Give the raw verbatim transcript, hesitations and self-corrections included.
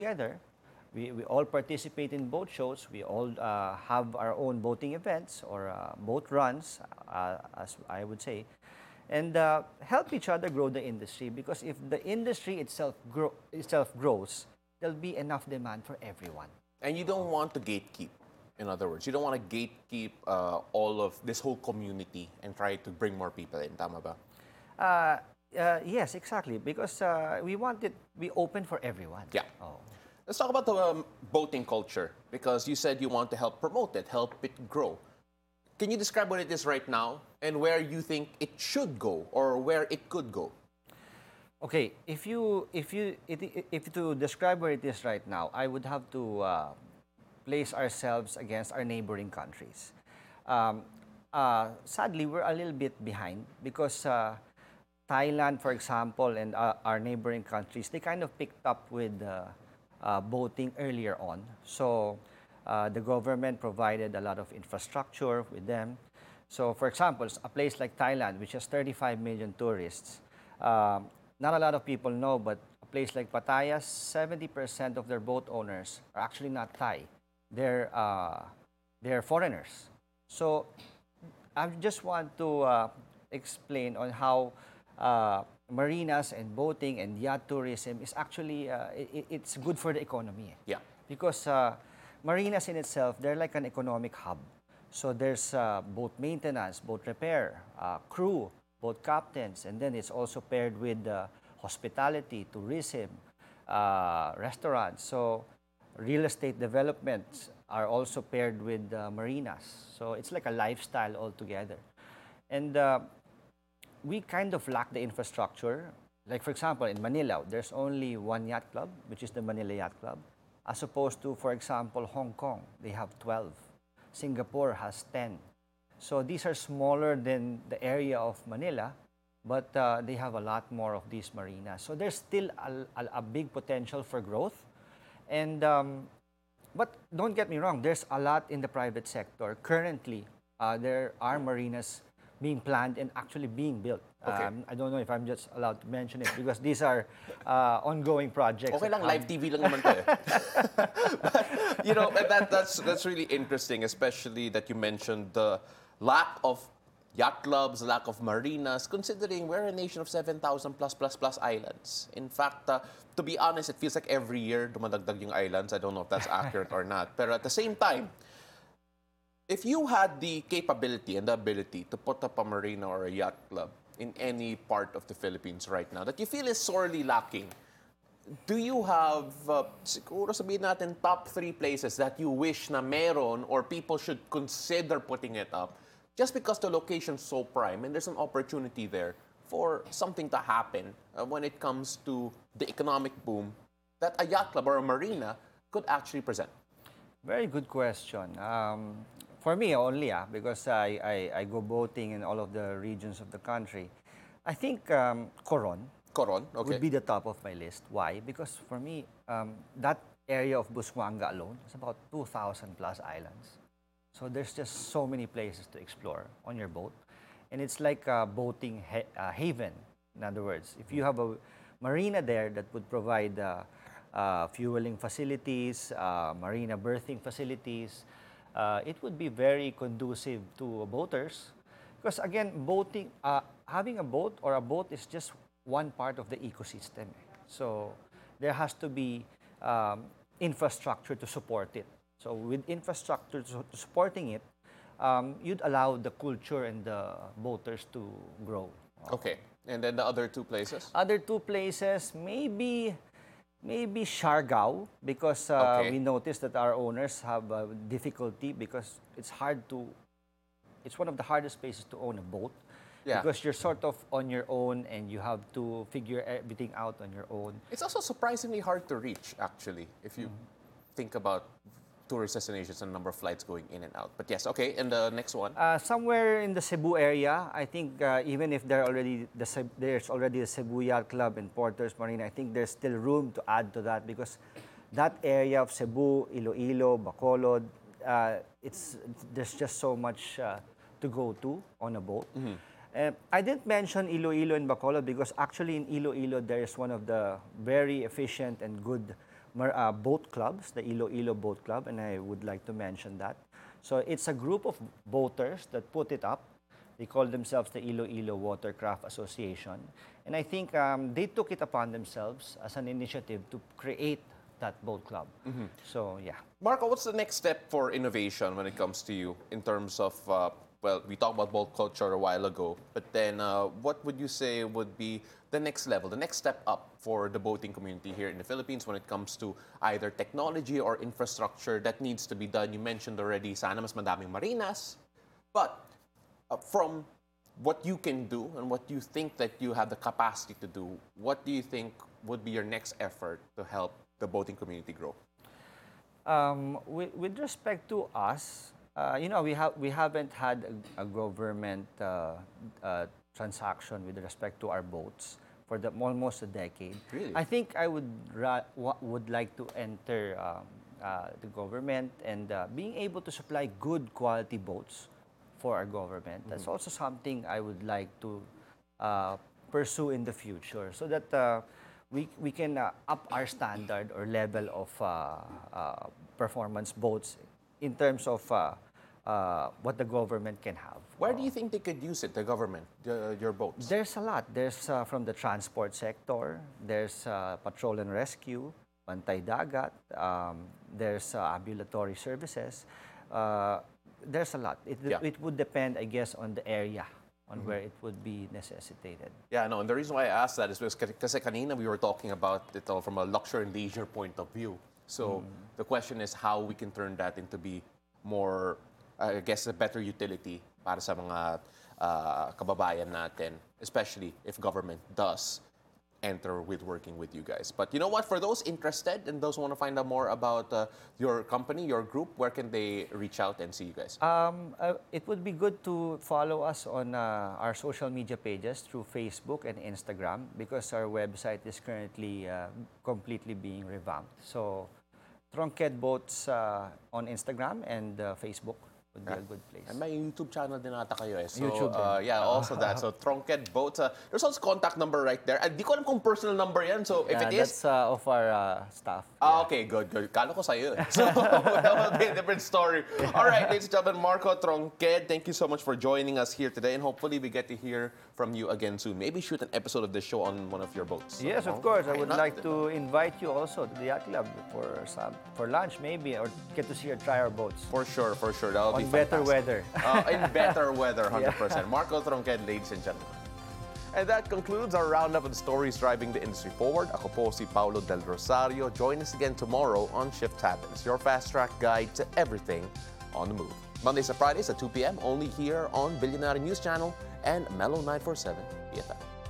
together. We, we all participate in boat shows. We all uh, have our own boating events or uh, boat runs, uh, as I would say, and uh, help each other grow the industry. Because if the industry itself grow, itself grows, there'll be enough demand for everyone. And you don't want to gatekeep. In other words, you don't want to gatekeep uh, all of this whole community and try to bring more people in. Tama ba? Uh, uh, yes, exactly. Because uh, we want it be open for everyone. Yeah. Oh. Let's talk about the um, boating culture because you said you want to help promote it, help it grow. Can you describe what it is right now and where you think it should go or where it could go? Okay, if you if you if, if to describe where it is right now, I would have to uh, place ourselves against our neighboring countries. Um, uh, sadly, we're a little bit behind because uh, Thailand, for example, and uh, our neighboring countries, they kind of picked up with uh, uh, boating earlier on. So uh, the government provided a lot of infrastructure with them. So, for example, a place like Thailand, which has thirty-five million tourists, um, not a lot of people know, but a place like Pattaya, seventy percent of their boat owners are actually not Thai. They're, uh, they're foreigners. So I just want to uh, explain on how uh, marinas and boating and yacht tourism is actually, uh, it, it's good for the economy. Yeah. Because uh, marinas in itself, they're like an economic hub. So there's uh, boat maintenance, boat repair, uh, crew, boat captains, and then it's also paired with uh, hospitality, tourism, uh, restaurants. So real estate developments are also paired with uh, marinas. So it's like a lifestyle altogether. And uh, we kind of lack the infrastructure. Like, for example, in Manila, there's only one yacht club, which is the Manila Yacht Club, as opposed to, for example, Hong Kong, they have twelve. Singapore has ten. So these are smaller than the area of Manila, but uh, they have a lot more of these marinas. So there's still a, a, a big potential for growth. And um, but don't get me wrong, there's a lot in the private sector. Currently, uh, there are marinas being planned and actually being built. Okay. Um, I don't know if I'm just allowed to mention it because these are uh, ongoing projects. Okay lang, Um, live T V lang naman to eh. But, you know, that, that's, that's really interesting, especially that you mentioned the lack of yacht clubs, lack of marinas, considering we're a nation of seven thousand plus plus plus islands. In fact, uh, to be honest, it feels like every year dumadagdag yung islands. I don't know if that's accurate or not. But at the same time, if you had the capability and the ability to put up a marina or a yacht club in any part of the Philippines right now that you feel is sorely lacking, do you have, uh, siguro sabihin natin, top three places that you wish na meron or people should consider putting it up just because the location's so prime and there's an opportunity there for something to happen uh, when it comes to the economic boom that a yacht club or a marina could actually present? Very good question. Um, for me only, ah, because I, I, I go boating in all of the regions of the country. I think um, Coron Coron, okay. would be the top of my list. Why? Because for me, um, that area of Busuanga alone is about two thousand plus islands. So there's just so many places to explore on your boat. And it's like a boating ha uh, haven, in other words. If you have a marina there that would provide uh, uh, fueling facilities, uh, marina berthing facilities, uh, it would be very conducive to boaters. Because again, boating, uh, having a boat or a boat is just one part of the ecosystem. So there has to be um, infrastructure to support it. So with infrastructure to supporting it, um, you'd allow the culture and the boaters to grow. Okay. And then the other two places? Other two places, maybe maybe Siargao, because uh, Okay. we noticed that our owners have uh, difficulty because it's hard to, it's one of the hardest places to own a boat. Yeah. Because you're sort of on your own and you have to figure everything out on your own. It's also surprisingly hard to reach, actually, if you think about tourist destinations and number of flights going in and out. But yes, okay, and the next one? Uh, somewhere in the Cebu area, I think uh, even if there already the Ceb- there's already a Cebu Yacht Club and Porters Marina, I think there's still room to add to that because that area of Cebu, Iloilo, Bacolod, uh, it's there's just so much uh, to go to on a boat. Uh, I didn't mention Iloilo and Bacolod because actually in Iloilo there is one of the very efficient and good mar- uh, boat clubs, the Iloilo Boat Club, and I would like to mention that. So it's a group of boaters that put it up. They call themselves the Iloilo Watercraft Association. And I think um, they took it upon themselves as an initiative to create that boat club. So, yeah. Marco, what's the next step for innovation when it comes to you in terms of, uh, well, we talked about boat culture a while ago, but then uh, what would you say would be the next level, the next step up for the boating community here in the Philippines when it comes to either technology or infrastructure that needs to be done? You mentioned already, sana mas madaming marinas, but uh, from what you can do and what you think that you have the capacity to do, what do you think would be your next effort to help the boating community grow? Um, with, with respect to us, uh, you know, we have we haven't had a, a government uh, uh, transaction with respect to our boats for the, almost a decade. Really? I think I would ra- wa- would like to enter um, uh, the government and uh, being able to supply good quality boats for our government. That's also something I would like to uh, pursue in the future, so that uh, we we can uh, up our standard or level of uh, uh, performance boats in terms of uh, uh, what the government can have. Where do you think they could use it, the government, uh, your boats? There's a lot. There's uh, from the transport sector. There's uh, patrol and rescue, Pantay Dagat. Um, there's uh, ambulatory services. Uh, there's a lot. It, Yeah. it would depend, I guess, on the area, on where it would be necessitated. Yeah, no, and the reason why I asked that is because kasi kanina we were talking about it all from a luxury and leisure point of view. So the question is how we can turn that into be more, uh, I guess, a better utility para sa mga uh, kababayan natin, especially if government does enter with working with you guys. But you know what? For those interested and those who want to find out more about uh, your company, your group, where can they reach out and see you guys? Um, uh, it would be good to follow us on uh, our social media pages through Facebook and Instagram, because our website is currently uh, completely being revamped. So, Tronqued Boats uh, on Instagram and uh, Facebook would be a good place. And may YouTube channel din ata kayo eh. So, YouTube din. uh, yeah, also that. So, Tronqued Boats. Uh, there's also contact number right there. Di ko alam kung personal number yan. So, if Yeah, it is... that's uh, of our uh, staff. Ah, okay, good, good. Kala ko sa'yo. eh. So, that will be a different story. All right, ladies and gentlemen, Marco Tronqued, thank you so much for joining us here today. And hopefully, we get to hear from you again soon. Maybe shoot an episode of this show on one of your boats. Yes, No? of course. I Why would not? like to invite you also to the yacht club for some for lunch maybe, or get to see or try our boats For sure, for sure. That will on be better fantastic. weather. Uh, in better weather, one hundred percent. Marco Tronqued, ladies and gentlemen. And that concludes our roundup of the stories driving the industry forward. Ako po si Paulo Del Rosario. Join us again tomorrow on Shift Happens, your fast-track guide to everything on the move. Mondays to Fridays at two p m, only here on Billionaire News Channel and Mellow nine forty-seven B F M.